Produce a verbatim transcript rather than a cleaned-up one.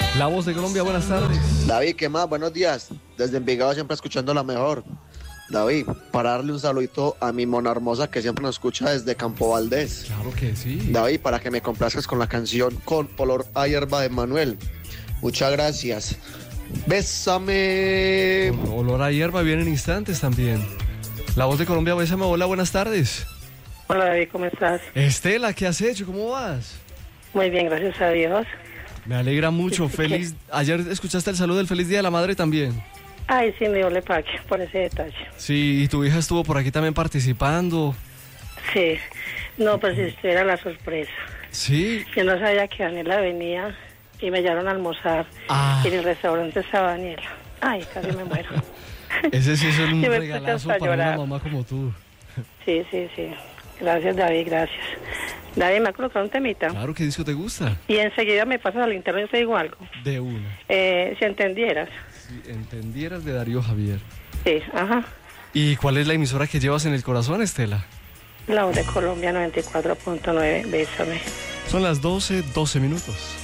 La Voz de Colombia, buenas tardes. David, ¿qué más? Buenos días. Desde Envigado siempre escuchando la mejor. David, para darle un saludito a mi mona hermosa que siempre nos escucha desde Campo Valdés. Claro que sí. David, para que me complazcas con la canción Con Olor a Hierba de Manuel. Muchas gracias. Bésame. Con olor a hierba viene en instantes también. La Voz de Colombia, bésame. Hola, buenas tardes. Hola David, ¿cómo estás? Estela, ¿qué has hecho? ¿Cómo vas? Muy bien, gracias a Dios. Me alegra mucho. Feliz. Ayer escuchaste el saludo del Feliz Día de la Madre también. Ay, sí, me dio le pague por ese detalle. Sí, y tu hija estuvo por aquí también participando. Sí, no, pues era la sorpresa. Sí. Yo no sabía que Daniela venía y me llevaron a almorzar. Ah. Y en el restaurante estaba Daniela. Ay, casi me muero. Ese sí es un Yo me regalazo puse hasta para llorar. una mamá como tú. Sí, sí, sí. Gracias, David, gracias. David, me ha colocado un temita. Claro, ¿qué disco te gusta? Y enseguida me pasas al internet y te digo algo. De una. Eh, si entendieras. Si entendieras, de Darío Javier. Sí, ajá. ¿Y cuál es la emisora que llevas en el corazón, Estela? La Voz de Colombia noventa y cuatro punto nueve, bésame. Son las doce, doce minutos.